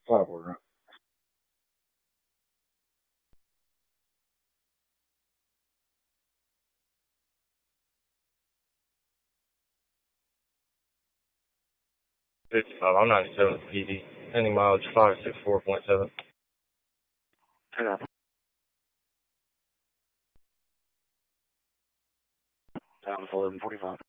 Flat 55, I'm 97 PD. Pending mileage 564.7. I got down to 11:45.